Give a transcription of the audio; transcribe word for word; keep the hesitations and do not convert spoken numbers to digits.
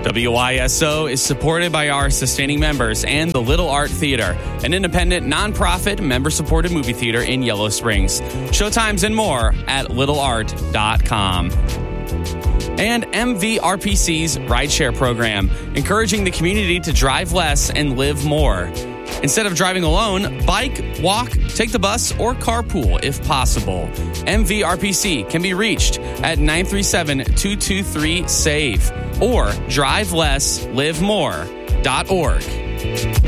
W I S O is supported by our sustaining members and the Little Art Theater, an independent, nonprofit, member-supported movie theater in Yellow Springs. Showtimes and more at little art dot com. And M V R P C's rideshare program, encouraging the community to drive less and live more. Instead of driving alone, bike, walk, take the bus, or carpool if possible. M V R P C can be reached at nine three seven, two two three, S A V E or drive less live more dot org.